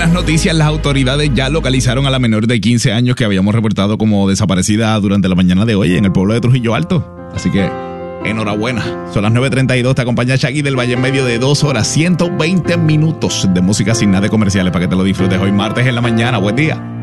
buenas noticias, las autoridades ya localizaron a la menor de 15 años que habíamos reportado como desaparecida durante la mañana de hoy en el pueblo de Trujillo Alto. Así que, enhorabuena. Son las 9:32, te acompaña Shaggy del Valle en medio de 2 horas, 120 minutos de música sin nada de comerciales para que te lo disfrutes hoy martes en la mañana. Buen día.